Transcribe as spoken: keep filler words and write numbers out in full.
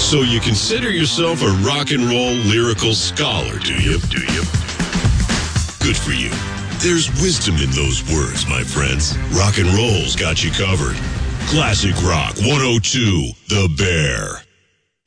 So you consider yourself a rock and roll lyrical scholar, do you? Do you? Good for you. There's wisdom in those words, my friends. Rock and roll's got you covered. Classic Rock one oh two, The Bear.